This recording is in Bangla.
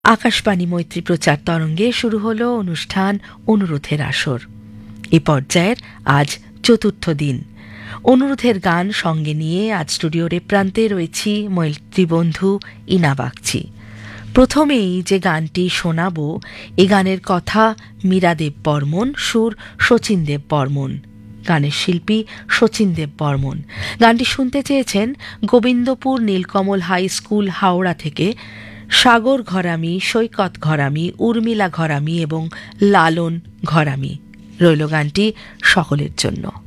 আকাশবাণী মৈত্রী প্রচার তরঙ্গে শুরু হলো অনুষ্ঠান অনুরোধের আসর। এ পর্যায়ের আজ চতুর্থ দিন। অনুরোধের গান সঙ্গে নিয়ে আজ স্টুডিওর প্রান্তে রয়েছি মৈত্রী বন্ধু ইনা বাগচি। প্রথমেই যে গানটি শোনাবো, এ গানের কথা মীরা দেব বর্মন, সুর শচীন দেব বর্মন, গানের শিল্পী শচীন দেব বর্মন। গানটি শুনতে চেয়েছেন গোবিন্দপুর নীলকমল হাই স্কুল হাওড়া থেকে সাগর ঘরামি, সৈকত ঘরামি, উর্মিলা ঘরামি এবং লালন ঘরামি। রইল গানটি সকলের জন্য।